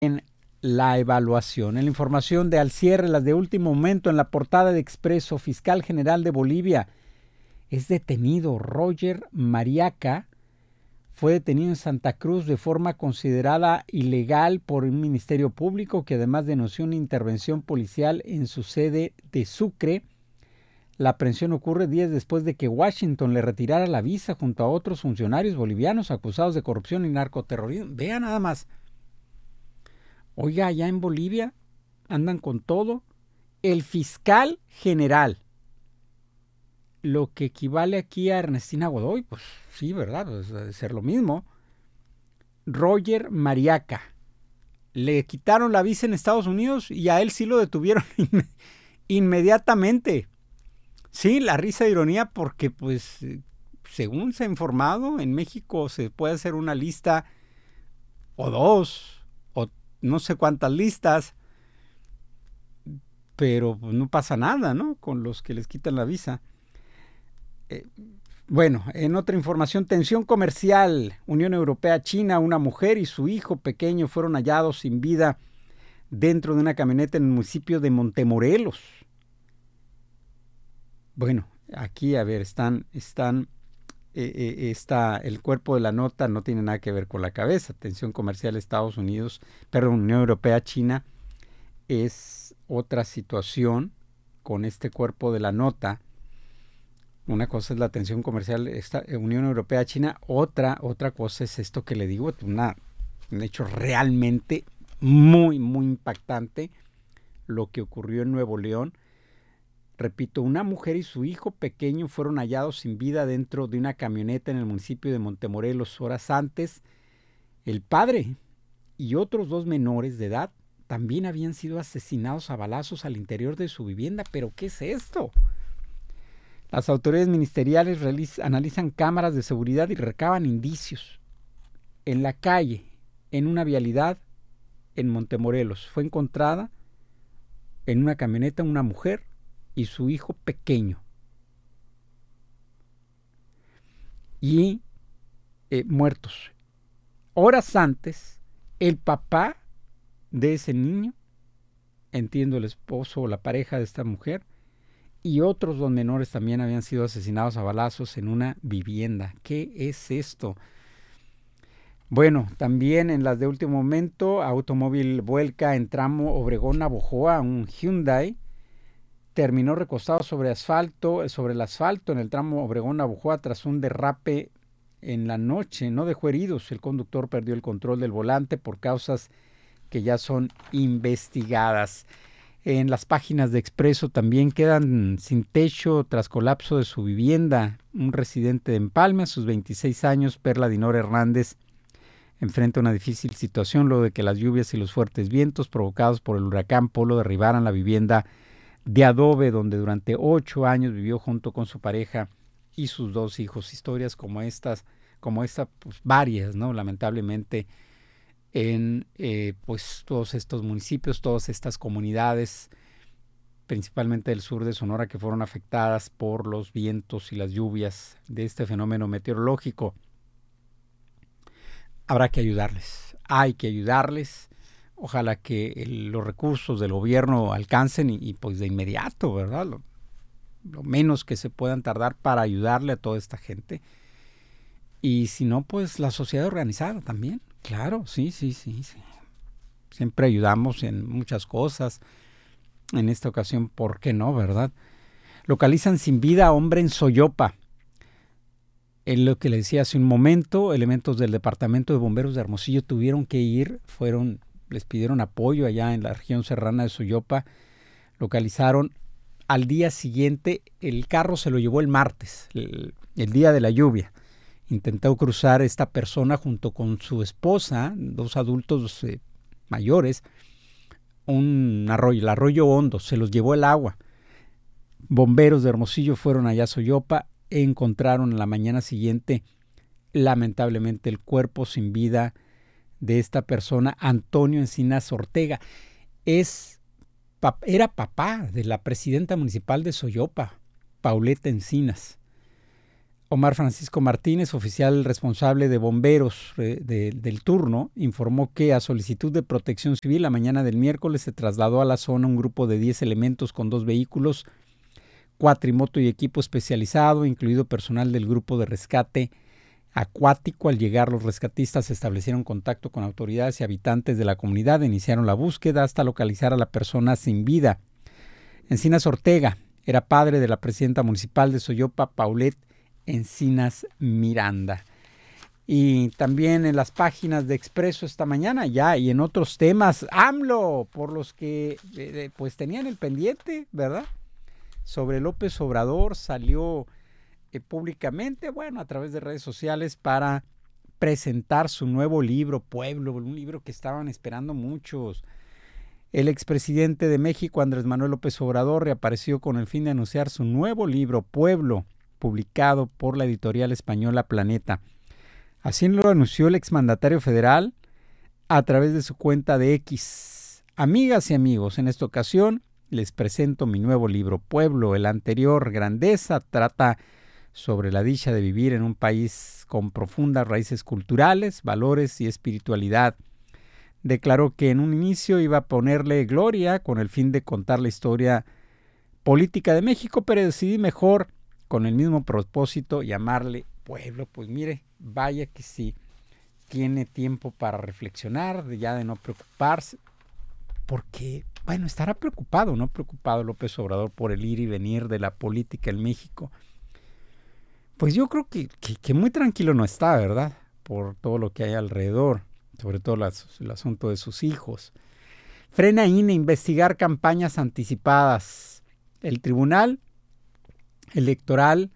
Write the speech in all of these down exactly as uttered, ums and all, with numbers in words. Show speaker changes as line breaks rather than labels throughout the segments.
en la evaluación. En la información de al cierre, las de último momento, en la portada de Expreso, fiscal general de Bolivia es detenido. Roger Mariaca fue detenido en Santa Cruz de forma considerada ilegal por un ministerio público que además denunció una intervención policial en su sede de Sucre. La aprehensión ocurre días después de que Washington le retirara la visa junto a otros funcionarios bolivianos acusados de corrupción y narcoterrorismo. Vea nada más. Oiga, allá en Bolivia andan con todo. El fiscal general, lo que equivale aquí a Ernestina Godoy, pues sí, ¿verdad? Pues debe ser lo mismo. Roger Mariaca. Le quitaron la visa en Estados Unidos y a él sí lo detuvieron inmediatamente. Sí, la risa de ironía porque, pues, según se ha informado, en México se puede hacer una lista o dos, o no sé cuántas listas, pero pues, no pasa nada, ¿no? Con los que les quitan la visa. Eh, bueno, en otra información, tensión comercial. Unión Europea-China, una mujer y su hijo pequeño fueron hallados sin vida dentro de una camioneta en el municipio de Montemorelos. Bueno, aquí, a ver, están, están, eh, eh, está el cuerpo de la nota, no tiene nada que ver con la cabeza. Tensión comercial Estados Unidos, perdón, Unión Europea-China es otra situación con este cuerpo de la nota. Una cosa es la tensión comercial esta, Unión Europea-China, otra, otra cosa es esto que le digo, una, un hecho realmente muy, muy impactante, lo que ocurrió en Nuevo León. Repito, una mujer y su hijo pequeño fueron hallados sin vida dentro de una camioneta en el municipio de Montemorelos horas antes. El padre y otros dos menores de edad también habían sido asesinados a balazos al interior de su vivienda. ¿Pero qué es esto? Las autoridades ministeriales realiz- analizan cámaras de seguridad y recaban indicios. En la calle, en una vialidad en Montemorelos, fue encontrada en una camioneta una mujer y su hijo pequeño. Y eh, muertos. Horas antes, el papá de ese niño, entiendo el esposo o la pareja de esta mujer, y otros dos menores también habían sido asesinados a balazos en una vivienda. ¿Qué es esto? Bueno, también en las de último momento, automóvil vuelca en tramo Obregón-Navojoa, un Hyundai terminó recostado sobre asfalto, sobre el asfalto en el tramo Obregón-Navojoa tras un derrape en la noche. No dejó heridos. El conductor perdió el control del volante por causas que ya son investigadas. En las páginas de Expreso también quedan sin techo tras colapso de su vivienda. Un residente de Empalme, a sus veintiséis años, Perla Dinora Hernández, enfrenta una difícil situación luego de que las lluvias y los fuertes vientos provocados por el huracán Polo derribaran la vivienda de adobe donde durante ocho años vivió junto con su pareja y sus dos hijos. Historias como estas, como esta, pues varias, ¿no? Lamentablemente en eh, pues todos estos municipios, todas estas comunidades, principalmente del sur de Sonora, que fueron afectadas por los vientos y las lluvias de este fenómeno meteorológico. Habrá que ayudarles, hay que ayudarles. Ojalá que el, los recursos del gobierno alcancen y, y pues de inmediato, ¿verdad? Lo, lo menos que se puedan tardar para ayudarle a toda esta gente. Y si no, pues la sociedad organizada también. Claro, sí, sí, sí, sí. Siempre ayudamos en muchas cosas. En esta ocasión, ¿por qué no, verdad? Localizan sin vida a hombre en Soyopa. En lo que le decía hace un momento, elementos del Departamento de Bomberos de Hermosillo tuvieron que ir, fueron, les pidieron apoyo allá en la región serrana de Soyopa. Localizaron al día siguiente, el carro se lo llevó el martes, el, el día de la lluvia. Intentó cruzar esta persona junto con su esposa, dos adultos eh, mayores, un arroyo, el arroyo Hondo, se los llevó el agua. Bomberos de Hermosillo fueron allá a Soyopa, encontraron en la mañana siguiente, lamentablemente, el cuerpo sin vida de esta persona, Antonio Encinas Ortega. Es, era papá de la presidenta municipal de Soyopa, Pauleta Encinas. Omar Francisco Martínez, oficial responsable de bomberos de, de, del turno, informó que a solicitud de Protección Civil, la mañana del miércoles se trasladó a la zona un grupo de diez elementos con dos vehículos, cuatrimoto y equipo especializado, incluido personal del grupo de rescate acuático. Al llegar, los rescatistas establecieron contacto con autoridades y habitantes de la comunidad, iniciaron la búsqueda hasta localizar a la persona sin vida. Encinas Ortega era padre de la presidenta municipal de Soyopa, Paulette Encinas Miranda. Y también en las páginas de Expreso esta mañana ya y en otros temas, AMLO, por los que eh, pues tenían el pendiente, ¿verdad? Sobre López Obrador, salió eh, públicamente, bueno, a través de redes sociales para presentar su nuevo libro, Pueblo, un libro que estaban esperando muchos. El expresidente de México, Andrés Manuel López Obrador, reapareció con el fin de anunciar su nuevo libro, Pueblo, publicado por la editorial española Planeta. Así lo anunció el exmandatario federal a través de su cuenta de X. Amigas y amigos, en esta ocasión les presento mi nuevo libro, Pueblo. El anterior, Grandeza, trata sobre la dicha de vivir en un país con profundas raíces culturales, valores y espiritualidad. Declaró que en un inicio iba a ponerle Gloria con el fin de contar la historia política de México, pero decidí mejor, con el mismo propósito, llamarle Pueblo. Pues mire, vaya que sí, tiene tiempo para reflexionar, ya de no preocuparse, porque, bueno, estará preocupado, ¿no? Preocupado López Obrador por el ir y venir de la política en México. Pues yo creo que, que, que muy tranquilo no está, ¿verdad? Por todo lo que hay alrededor, sobre todo las, el asunto de sus hijos. Frena I N E investigar campañas anticipadas. El Tribunal Electoral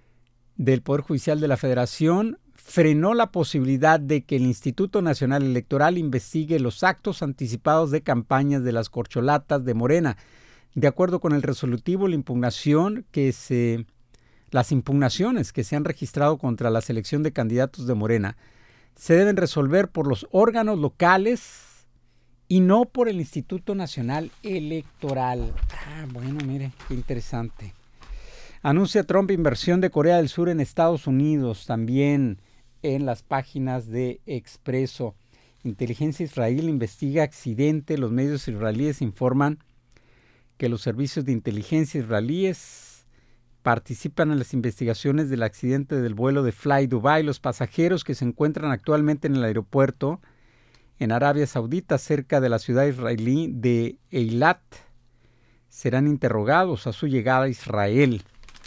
del Poder Judicial de la Federación frenó la posibilidad de que el Instituto Nacional Electoral investigue los actos anticipados de campañas de las corcholatas de Morena. De acuerdo con el resolutivo, la impugnación que se, las impugnaciones que se han registrado contra la selección de candidatos de Morena se deben resolver por los órganos locales y no por el Instituto Nacional Electoral. Ah, bueno, mire, qué interesante. Anuncia Trump inversión de Corea del Sur en Estados Unidos, también en las páginas de Expreso. Inteligencia Israel investiga accidente. Los medios israelíes informan que los servicios de inteligencia israelíes participan en las investigaciones del accidente del vuelo de Fly Dubai. Los pasajeros que se encuentran actualmente en el aeropuerto en Arabia Saudita, cerca de la ciudad israelí de Eilat, serán interrogados a su llegada a Israel.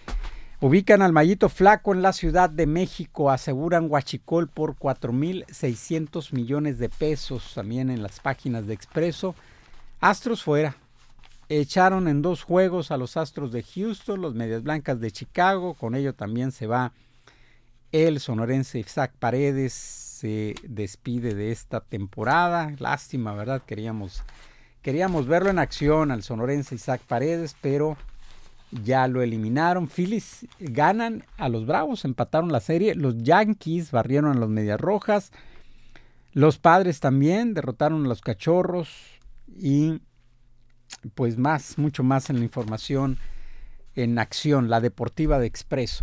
Ubican al Mayito Flaco en la Ciudad de México, aseguran huachicol por cuatro mil seiscientos millones de pesos, también en las páginas de Expreso. Astros fuera. Echaron en dos juegos a los Astros de Houston, los Medias Blancas de Chicago, con ello también se va el sonorense Isaac Paredes, se despide de esta temporada. Lástima, ¿verdad? Queríamos, queríamos verlo en acción al sonorense Isaac Paredes, pero ya lo eliminaron. Phillies ganan a los Bravos, empataron la serie. Los Yankees barrieron a los Medias Rojas. Los Padres también derrotaron a los Cachorros. Y pues más, mucho más en la información en acción, la deportiva de Expreso.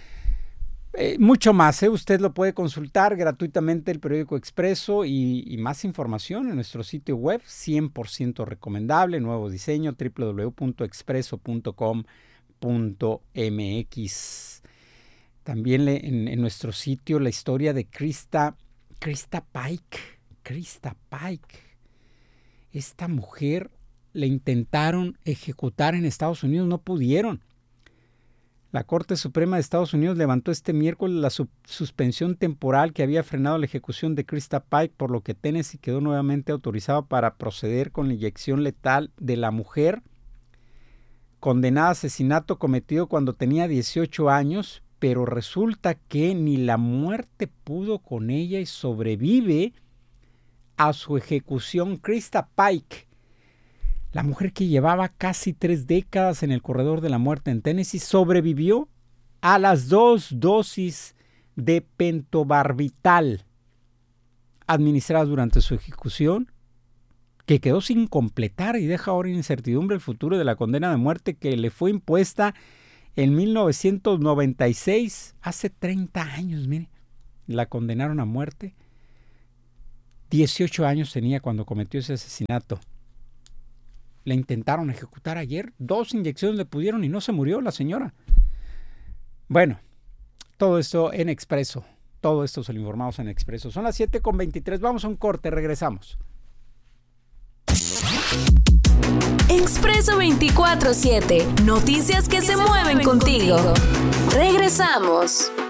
Eh, mucho más, ¿eh? Usted lo puede consultar gratuitamente, el periódico Expreso, y, y más información en nuestro sitio web, cien por ciento recomendable, nuevo diseño, doble u doble u doble u punto expreso punto com punto m x. También le, en, en nuestro sitio la historia de Krista, Krista Pike, Krista Pike. Esta mujer le intentaron ejecutar en Estados Unidos, no pudieron. La Corte Suprema de Estados Unidos levantó este miércoles la su- suspensión temporal que había frenado la ejecución de Krista Pike, por lo que Tennessee quedó nuevamente autorizado para proceder con la inyección letal de la mujer condenada a asesinato cometido cuando tenía dieciocho años, pero resulta que ni la muerte pudo con ella y sobrevive a su ejecución. Krista Pike, la mujer que llevaba casi tres décadas en el corredor de la muerte en Tennessee, sobrevivió a las dos dosis de pentobarbital administradas durante su ejecución, que quedó sin completar y deja ahora en incertidumbre el futuro de la condena de muerte que le fue impuesta En mil novecientos noventa y seis, hace treinta años, mire, la condenaron a muerte. dieciocho años tenía cuando cometió ese asesinato. La intentaron ejecutar ayer. Dos inyecciones le pudieron y no se murió la señora. Bueno, todo esto en Expreso. Todo esto se lo informamos en Expreso. Son las siete con veintitrés. Vamos a un corte. Regresamos.
Expreso veinticuatro siete. Noticias que se mueven contigo. Regresamos.